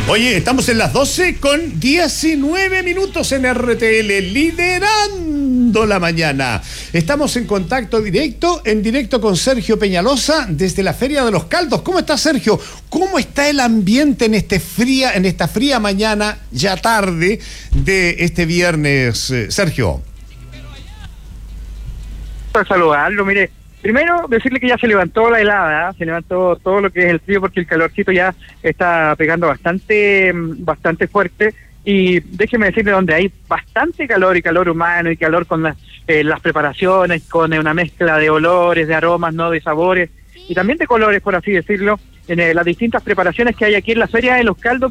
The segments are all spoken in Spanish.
Oye, estamos en las 12:19 en RTL, liderando la mañana. Estamos en contacto en directo con Sergio Peñalosa desde la Feria de los Caldos. ¿Cómo está, Sergio? ¿Cómo está el ambiente en esta fría mañana, ya tarde, de este viernes, Sergio? Para saludarlo, mire, primero decirle que ya se levantó la helada, se levantó todo lo que es el frío porque el calorcito ya está pegando bastante fuerte, y déjeme decirle donde hay bastante calor y calor humano y calor con las preparaciones, con una mezcla de olores, de aromas, no, de sabores y también de colores, por así decirlo, en las distintas preparaciones que hay aquí en la Feria de los Caldos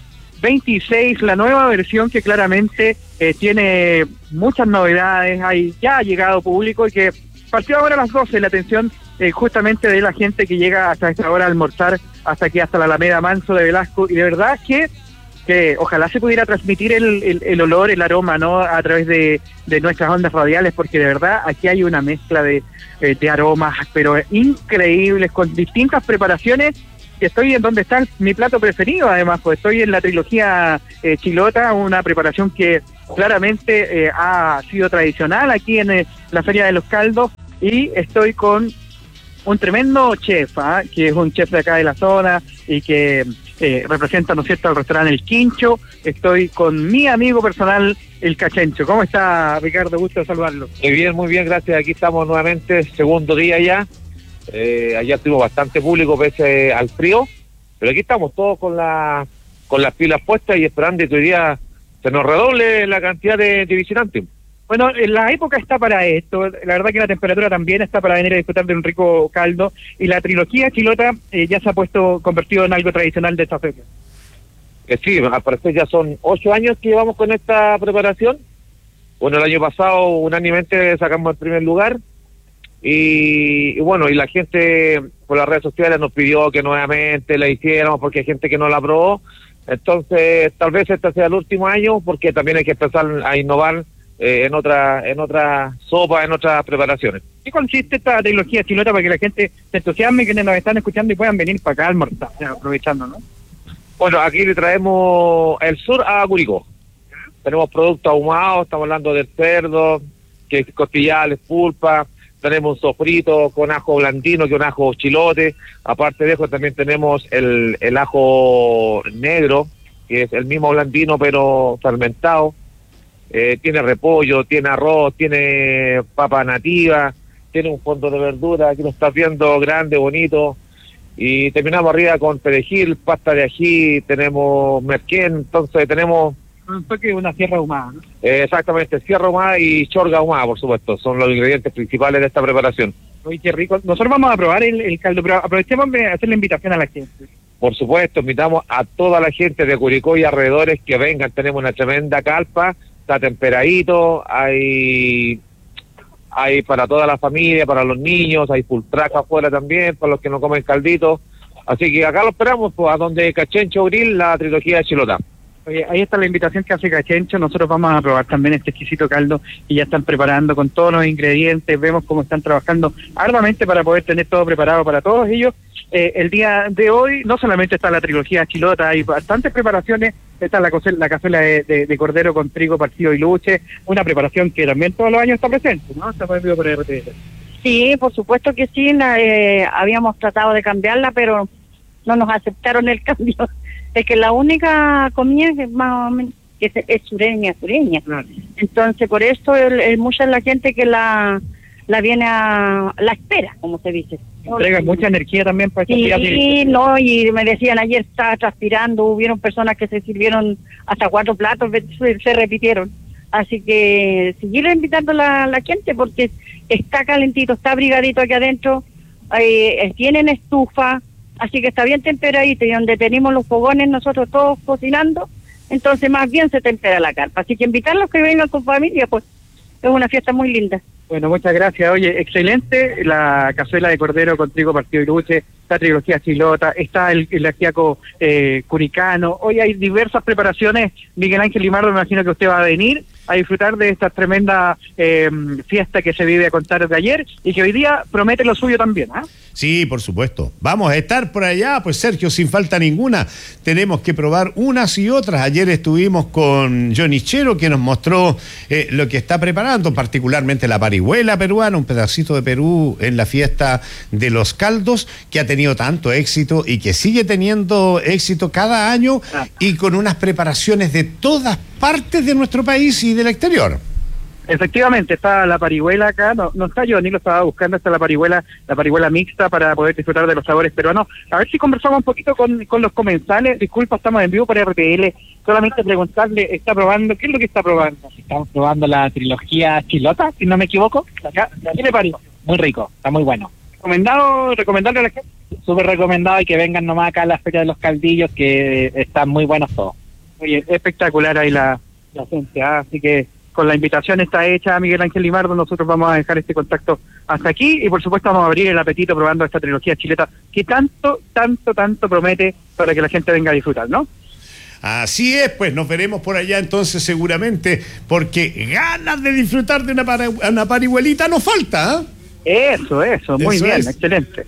2026, la nueva versión que claramente tiene muchas novedades, ya ha llegado público y que partió ahora a las 12 la atención justamente de la gente que llega hasta esta hora a almorzar, hasta aquí, hasta la Alameda Manso de Velasco, y de verdad que ojalá se pudiera transmitir el olor, el aroma, ¿no?, a través de nuestras ondas radiales, porque de verdad aquí hay una mezcla de aromas, pero increíbles, con distintas preparaciones. Estoy en donde está mi plato preferido, además, pues estoy en la trilogía chilota, una preparación que claramente ha sido tradicional aquí en la Feria de los Caldos, y estoy con un tremendo chef, que es un chef de acá de la zona y que representa, ¿no es cierto?, al restaurante El Quincho. Estoy con mi amigo personal, El Cachencho. ¿Cómo está, Ricardo? Gusto saludarlo. Muy bien, gracias. Aquí estamos nuevamente, segundo día ya. Allá tuvimos bastante público pese al frío, pero aquí estamos todos con las pilas puestas y esperando que hoy día se nos redoble la cantidad de visitantes. Bueno, la época está para esto, la verdad que la temperatura también está para venir a disfrutar de un rico caldo, y la trilogía chilota ya se ha convertido en algo tradicional de esta feria. Sí, al parecer ya son 8 años que llevamos con esta preparación. Bueno, el año pasado unánimemente sacamos el primer lugar, y bueno, y la gente por las redes sociales nos pidió que nuevamente la hiciéramos porque hay gente que no la probó. Entonces tal vez este sea el último año, porque también hay que empezar a innovar en otra sopa, en otras preparaciones. ¿Qué consiste esta trilogía chilota para que la gente se entusiasme, que nos están escuchando y puedan venir para acá a almorzar, aprovechando, ¿no? Bueno, aquí le traemos el sur a Curicó. Tenemos productos ahumados, estamos hablando del cerdo, que es costillales, pulpa. Tenemos un sofrito con ajo blandino, que es un ajo chilote. Aparte de eso también tenemos el ajo negro, que es el mismo blandino pero fermentado. Tiene repollo, tiene arroz, tiene papa nativa, tiene un fondo de verdura, aquí lo estás viendo, grande, bonito. Y terminamos arriba con perejil, pasta de ají, tenemos merquén, entonces tenemos... Un toque de una sierra ahumada, ¿no? Exactamente, sierra ahumada y chorga ahumada, por supuesto, son los ingredientes principales de esta preparación. Uy, qué rico. Nosotros vamos a probar el caldo, pero aprovechemos de hacer la invitación a la gente. Por supuesto, invitamos a toda la gente de Curicó y alrededores que vengan. Tenemos una tremenda carpa, está temperadito, hay para toda la familia, para los niños, hay full track afuera también, para los que no comen caldito. Así que acá lo esperamos, pues, a donde Cachencho Grill, la trilogía chilota. Oye, ahí está la invitación que hace Cachencho. Nosotros vamos a probar también este exquisito caldo, y ya están preparando con todos los ingredientes. Vemos cómo están trabajando arduamente para poder tener todo preparado para todos ellos. El día de hoy no solamente está la trilogía chilota, hay bastantes preparaciones. Está la cazuela de cordero con trigo partido y luche, una preparación que también todos los años está presente, ¿no? Está prohibido por RTL. Sí, por supuesto que sí. Habíamos tratado de cambiarla, pero no nos aceptaron el cambio. Es que la única comida es más o menos que es sureña. Claro. Entonces, por eso mucha es la gente que la viene la espera, como se dice. Entrega mucha energía también para sí, y me decían ayer estaba transpirando, hubieron personas que se sirvieron hasta 4 platos, se repitieron. Así que seguir invitando a la gente, porque está calentito, está abrigadito aquí adentro, tienen estufa, así que está bien temperadito, y donde tenemos los fogones nosotros todos cocinando, entonces más bien se tempera la carpa. Así que invitarlos que vengan con familia, pues es una fiesta muy linda. Bueno, muchas gracias. Oye, excelente la cazuela de cordero con trigo partido y luche, la trilogía chilota, está el ajiaco curicano. Hoy hay diversas preparaciones. Miguel Ángel Limardo, me imagino que usted va a venir a disfrutar de esta tremenda fiesta que se vive a contar de ayer y que hoy día promete lo suyo también, ¿ah? Sí, por supuesto. Vamos a estar por allá, pues Sergio, sin falta ninguna. Tenemos que probar unas y otras. Ayer estuvimos con Johnny Chero, que nos mostró lo que está preparando, particularmente la parihuela peruana, un pedacito de Perú en la fiesta de los caldos, que ha tenido tanto éxito y que sigue teniendo éxito cada año y con unas preparaciones de todas partes de nuestro país y del exterior. Efectivamente, está la parihuela acá, no está Johnny, lo estaba buscando, está la parihuela mixta para poder disfrutar de los sabores peruanos. A ver si conversamos un poquito con los comensales. Disculpa, estamos en vivo para RTL. Solamente preguntarle, ¿está probando? ¿Qué es lo que está probando? Estamos probando la trilogía chilota, si no me equivoco. Acá, ¿qué le pareció? Muy rico, está muy bueno. ¿Recomendarle a la gente? Súper recomendado y que vengan nomás acá a la Feria de los Caldillos, que están muy buenos todos. Oye, espectacular ahí la gente, así que con la invitación está hecha, Miguel Ángel Limardo. Nosotros vamos a dejar este contacto hasta aquí y por supuesto vamos a abrir el apetito probando esta trilogía chileta que tanto promete para que la gente venga a disfrutar, ¿no? Así es, pues nos veremos por allá entonces seguramente, porque ganas de disfrutar de una parihuelita nos falta, ¿eh? Eso, muy bien, excelente.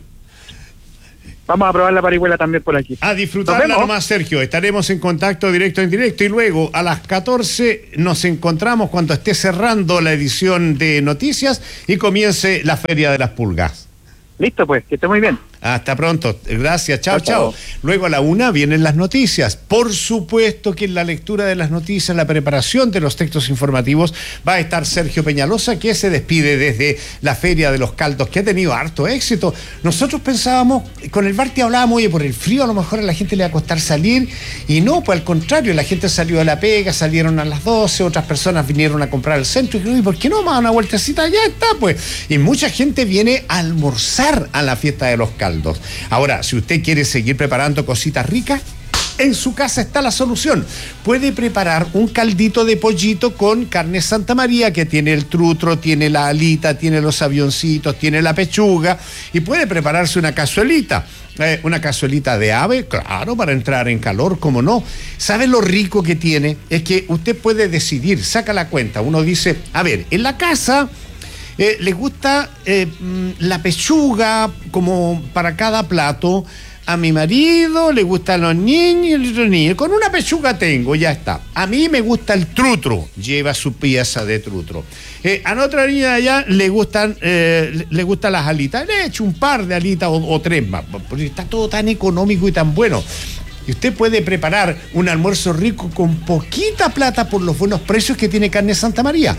Vamos a probar la parihuela también por aquí. A disfrutarla nomás, Sergio. Estaremos en contacto directo en directo y luego a las 14 nos encontramos cuando esté cerrando la edición de noticias y comience la Feria de las Pulgas. Listo, pues, que esté muy bien. Hasta pronto. Gracias. Chao. Luego a la 1 vienen las noticias. Por supuesto que en la lectura de las noticias, la preparación de los textos informativos, va a estar Sergio Peñalosa, que se despide desde la Feria de los Caldos, que ha tenido harto éxito. Nosotros pensábamos, con el Barty hablábamos, oye, por el frío a lo mejor a la gente le va a costar salir, y no, pues al contrario, la gente salió de la pega, salieron a las 12, otras personas vinieron a comprar al centro, y ¿por qué no? Más una vueltecita, ya está, pues. Y mucha gente viene a almorzar a la fiesta de los Caldos. Ahora, si usted quiere seguir preparando cositas ricas, en su casa está la solución. Puede preparar un caldito de pollito con carne Santa María, que tiene el trutro, tiene la alita, tiene los avioncitos, tiene la pechuga, y puede prepararse una cazuelita de ave, claro, para entrar en calor, como no. ¿Sabe lo rico que tiene? Es que usted puede decidir, saca la cuenta, uno dice, a ver, en la casa les gusta la pechuga como para cada plato. A mi marido le gustan los niños y el otro niño. Con una pechuga tengo, ya está. A mí me gusta el trutro, lleva su pieza de trutro. A la otra niña de allá le gustan las alitas. Le he hecho un par de alitas o tres más, porque está todo tan económico y tan bueno. Y usted puede preparar un almuerzo rico con poquita plata por los buenos precios que tiene Carne Santa María.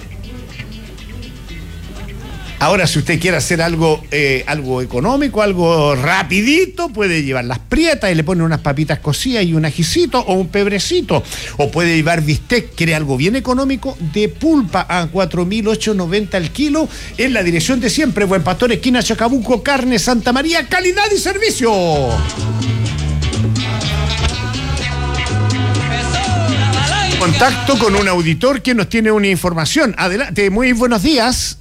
Ahora, si usted quiere hacer algo económico, algo rapidito, puede llevar las prietas y le pone unas papitas cocidas y un ajicito o un pebrecito. O puede llevar bistec, quiere algo bien económico, de pulpa a 4.890 el kilo, en la dirección de siempre, Buen Pastor, esquina Chacabuco, Carne Santa María, calidad y servicio. Contacto con un auditor que nos tiene una información. Adelante, muy buenos días.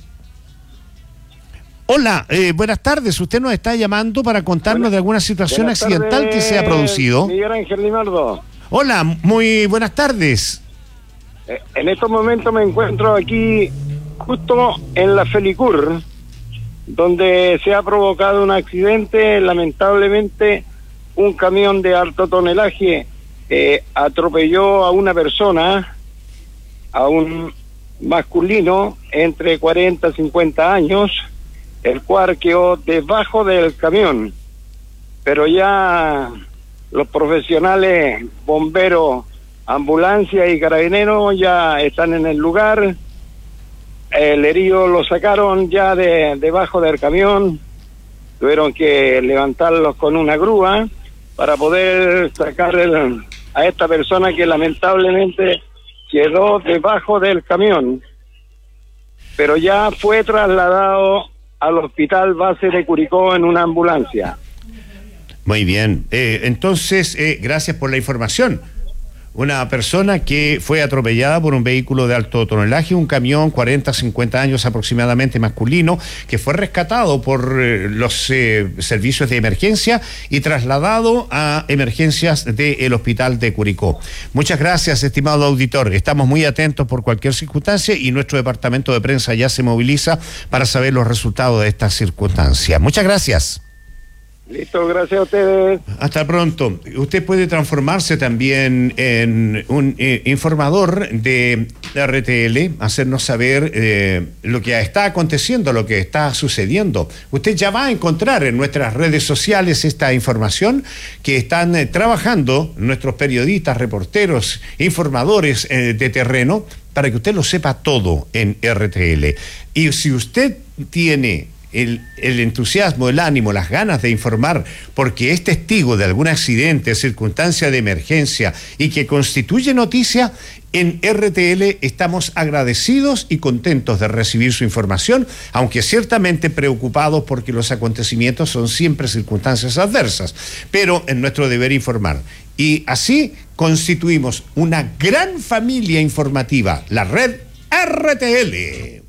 Hola, buenas tardes. Usted nos está llamando para contarnos de alguna situación accidental que se ha producido. Miguel Ángel Limardo. Hola, muy buenas tardes. En estos momentos me encuentro aquí justo en la Felicur, donde se ha provocado un accidente. Lamentablemente, un camión de alto tonelaje atropelló a una persona, a un masculino entre 40 y 50 años, el cual quedó debajo del camión, pero ya los profesionales, bomberos, ambulancia y carabineros ya están en el lugar. El herido lo sacaron ya debajo del camión, tuvieron que levantarlos con una grúa para poder sacar a esta persona que lamentablemente quedó debajo del camión, pero ya fue trasladado al hospital base de Curicó en una ambulancia. Muy bien, entonces, gracias por la información. una persona que fue atropellada por un vehículo de alto tonelaje, un camión 40, 50 años aproximadamente masculino, que fue rescatado por los servicios de emergencia y trasladado a emergencias del hospital de Curicó. Muchas gracias, estimado auditor. Estamos muy atentos por cualquier circunstancia y nuestro departamento de prensa ya se moviliza para saber los resultados de esta circunstancia. Muchas gracias. Listo, gracias a ustedes. Hasta pronto. Usted puede transformarse también en un informador de RTL, hacernos saber lo que está aconteciendo, lo que está sucediendo. Usted ya va a encontrar en nuestras redes sociales esta información que están trabajando nuestros periodistas, reporteros, informadores de terreno, para que usted lo sepa todo en RTL. Y si usted tiene el entusiasmo, el ánimo, las ganas de informar, porque es testigo de algún accidente, circunstancia de emergencia y que constituye noticia, en RTL estamos agradecidos y contentos de recibir su información, aunque ciertamente preocupados porque los acontecimientos son siempre circunstancias adversas, pero en nuestro deber informar. Y así constituimos una gran familia informativa, la red RTL.